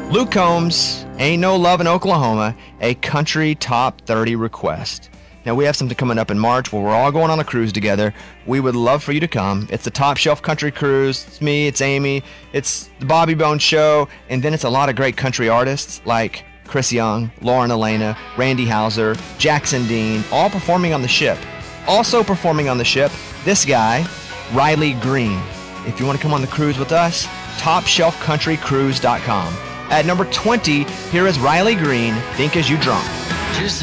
Luke Combs, Ain't No Love in Oklahoma, a country top 30 request. Now, we have something coming up in March where we're all going on a cruise together. We would love for you to come. It's the Top Shelf Country Cruise. It's me, it's Amy, it's the Bobby Bones Show, and then it's a lot of great country artists like Chris Young, Lauren Elena, Randy Houser, Jackson Dean, all performing on the ship. Also performing on the ship, this guy, Riley Green. If you want to come on the cruise with us, TopShelfCountryCruise.com. At number 20, here is Riley Green, Think As You Drunk.